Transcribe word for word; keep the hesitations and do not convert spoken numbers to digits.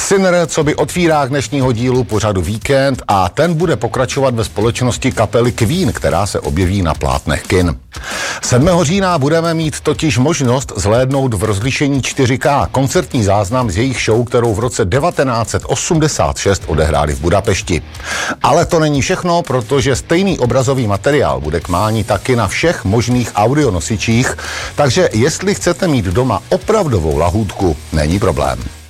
Sinner, co by otvírák dnešního dílu pořadu Víkend, a ten bude pokračovat ve společnosti kapely Queen, která se objeví na plátnech kin. sedmého října budeme mít totiž možnost zhlédnout v rozlišení čtyři ká koncertní záznam z jejich show, kterou v roce devatenáct set osmdesát šest odehráli v Budapešti. Ale to není všechno, protože stejný obrazový materiál bude k mání taky na všech možných audionosičích, takže jestli chcete mít doma opravdovou lahůdku, není problém.